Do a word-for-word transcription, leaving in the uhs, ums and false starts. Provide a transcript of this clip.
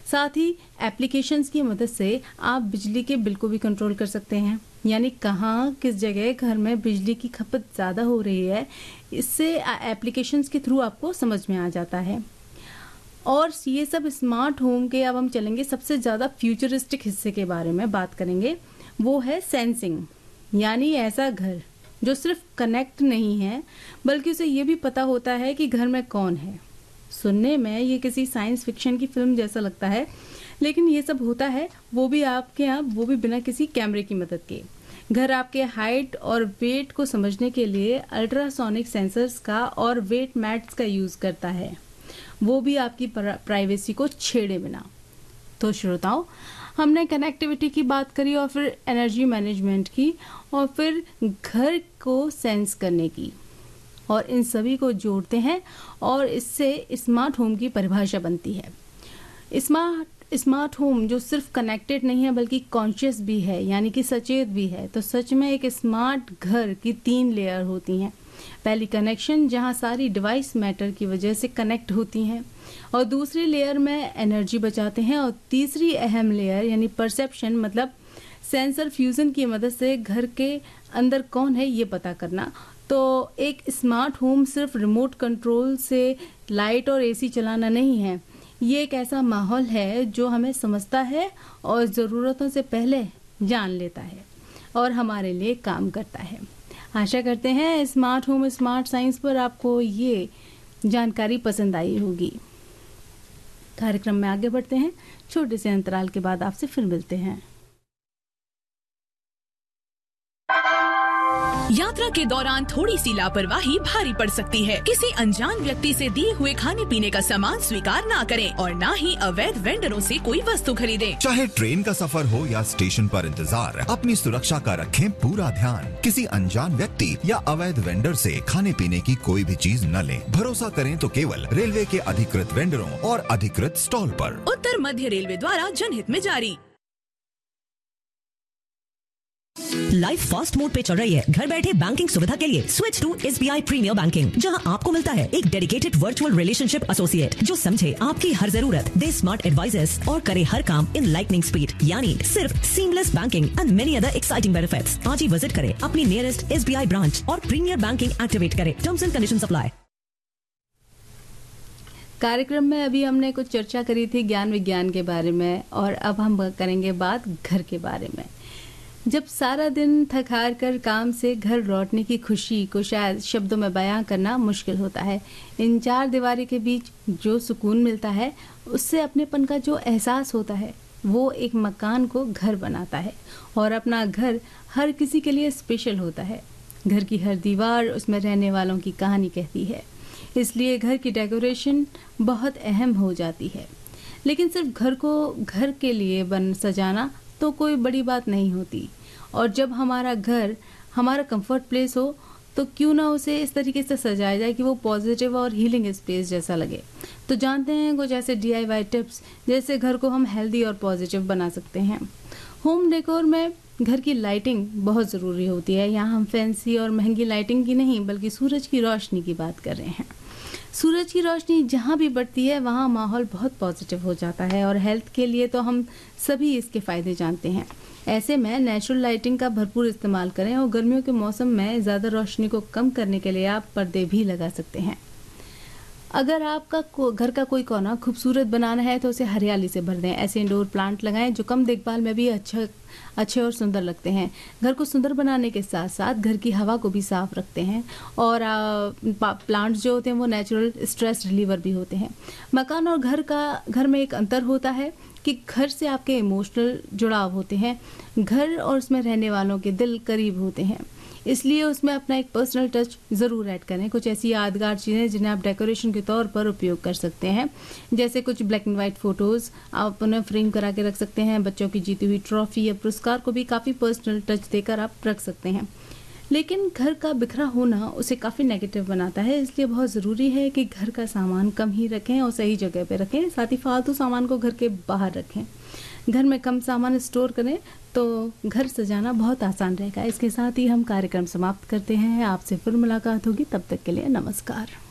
साथ ही एप्लीकेशंस की मदद से आप बिजली के बिल को भी कंट्रोल कर सकते हैं, यानी कहाँ किस जगह घर में बिजली की खपत ज़्यादा हो रही है, इससे एप्लीकेशंस के थ्रू आपको समझ में आ जाता है। और ये सब स्मार्ट होम के अब हम चलेंगे सबसे ज़्यादा फ्यूचरिस्टिक हिस्से के बारे में बात करेंगे, वो है सेंसिंग, यानी ऐसा घर जो सिर्फ कनेक्ट नहीं है बल्कि उसे ये भी पता होता है कि घर में कौन है। सुनने में ये किसी साइंस फिक्शन की फिल्म जैसा लगता है, लेकिन ये सब होता है वो भी आपके यहाँ, वो भी बिना किसी कैमरे की मदद के। घर आपके हाइट और वेट को समझने के लिए अल्ट्रासोनिक सेंसर्स का और वेट मैट्स का यूज़ करता है, वो भी आपकी प्राइवेसी को छेड़े बिना। तो श्रोताओं, हमने कनेक्टिविटी की बात करी और फिर एनर्जी मैनेजमेंट की और फिर घर को सेंस करने की, और इन सभी को जोड़ते हैं और इससे स्मार्ट होम की परिभाषा बनती है। स्मार्ट स्मार्ट होम जो सिर्फ कनेक्टेड नहीं है बल्कि कॉन्शियस भी है, यानी कि सचेत भी है। तो सच में एक स्मार्ट घर की तीन लेयर होती हैं। पहली कनेक्शन, जहां सारी डिवाइस मैटर की वजह से कनेक्ट होती हैं, और दूसरी लेयर में एनर्जी बचाते हैं, और तीसरी अहम लेयर यानी परसेप्शन, मतलब सेंसर फ्यूजन की मदद से घर के अंदर कौन है ये पता करना। तो एक स्मार्ट होम सिर्फ रिमोट कंट्रोल से लाइट और एसी चलाना नहीं है, ये एक ऐसा माहौल है जो हमें समझता है और ज़रूरतों से पहले जान लेता है और हमारे लिए काम करता है। आशा करते हैं स्मार्ट होम स्मार्ट साइंस पर आपको ये जानकारी पसंद आई होगी। कार्यक्रम में आगे बढ़ते हैं, छोटे से अंतराल के बाद आपसे फिर मिलते हैं। यात्रा के दौरान थोड़ी सी लापरवाही भारी पड़ सकती है। किसी अनजान व्यक्ति से दिए हुए खाने पीने का सामान स्वीकार ना करें और ना ही अवैध वेंडरों से कोई वस्तु खरीदें। चाहे ट्रेन का सफर हो या स्टेशन पर इंतजार, अपनी सुरक्षा का रखें पूरा ध्यान। किसी अनजान व्यक्ति या अवैध वेंडर से खाने पीने की कोई भी चीज न लें। भरोसा करें तो केवल रेलवे के अधिकृत वेंडरों और अधिकृत स्टॉल पर। उत्तर मध्य रेलवे द्वारा जनहित में जारी। लाइफ फास्ट मोड पे चल रही है। घर बैठे बैंकिंग सुविधा के लिए switch to SBI premiere banking, जहां आपको मिलता है एक डेडिकेटेड वर्चुअल रिलेशनशिप एसोसिएट जो समझे आपकी हर जरूरत, दे स्मार्ट एडवाइजर्स और करे हर काम इन लाइटनिंग स्पीड, यानी सिर्फ seamless banking and many other exciting benefits. आज ही विजिट करें अपनी नियरेस्ट एसबीआई ब्रांच और प्रीमियर बैंकिंग एक्टिवेट करें। Terms and conditions apply. कार्यक्रम में अभी हमने कुछ चर्चा करी थी ज्ञान विज्ञान के बारे में, और अब हम करेंगे बात घर के बारे में। जब सारा दिन थक हार कर काम से घर लौटने की खुशी को शायद शब्दों में बयां करना मुश्किल होता है। इन चार दीवारी के बीच जो सुकून मिलता है, उससे अपनेपन का जो एहसास होता है, वो एक मकान को घर बनाता है। और अपना घर हर किसी के लिए स्पेशल होता है। घर की हर दीवार उसमें रहने वालों की कहानी कहती है, इसलिए घर की डेकोरेशन बहुत अहम हो जाती है। लेकिन सिर्फ घर को घर के लिए बन सजाना तो कोई बड़ी बात नहीं होती, और जब हमारा घर हमारा कंफर्ट प्लेस हो तो क्यों ना उसे इस तरीके से सजाया जाए कि वो पॉजिटिव और हीलिंग स्पेस जैसा लगे। तो जानते हैं कुछ ऐसे डीआईवाई टिप्स जैसे घर को हम हेल्दी और पॉजिटिव बना सकते हैं। होम डेकोर में घर की लाइटिंग बहुत ज़रूरी होती है। यहाँ हम फैंसी और महंगी लाइटिंग की नहीं बल्कि सूरज की रोशनी की बात कर रहे हैं। सूरज की रोशनी जहाँ भी बढ़ती है वहाँ माहौल बहुत पॉजिटिव हो जाता है, और हेल्थ के लिए तो हम सभी इसके फ़ायदे जानते हैं। ऐसे में नेचुरल लाइटिंग का भरपूर इस्तेमाल करें, और गर्मियों के मौसम में ज़्यादा रोशनी को कम करने के लिए आप पर्दे भी लगा सकते हैं। अगर आपका घर का कोई कोना खूबसूरत बनाना है तो उसे हरियाली से भर दें। ऐसे इंडोर प्लांट लगाएं जो कम देखभाल में भी अच्छा अच्छे और सुंदर लगते हैं। घर को सुंदर बनाने के साथ साथ घर की हवा को भी साफ रखते हैं, और प्लांट्स जो होते हैं वो नेचुरल स्ट्रेस रिलीवर भी होते हैं। मकान और घर का घर में एक अंतर होता है कि घर से आपके इमोशनल जुड़ाव होते हैं, घर और उसमें रहने वालों के दिल करीब होते हैं, इसलिए उसमें अपना एक पर्सनल टच ज़रूर ऐड करें। कुछ ऐसी यादगार चीज़ें जिन्हें आप डेकोरेशन के तौर पर उपयोग कर सकते हैं, जैसे कुछ ब्लैक एंड वाइट फ़ोटोज़ आप उन्हें फ्रेम करा के रख सकते हैं। बच्चों की जीती हुई ट्रॉफी या पुरस्कार को भी काफ़ी पर्सनल टच देकर आप रख सकते हैं। लेकिन घर का बिखरा होना उसे काफ़ी नेगेटिव बनाता है, इसलिए बहुत ज़रूरी है कि घर का सामान कम ही रखें और सही जगह पे रखें। साथ ही फालतू सामान को घर के बाहर रखें। घर में कम सामान स्टोर करें तो घर सजाना बहुत आसान रहेगा। इसके साथ ही हम कार्यक्रम समाप्त करते हैं। आपसे फिर मुलाकात होगी, तब तक के लिए नमस्कार।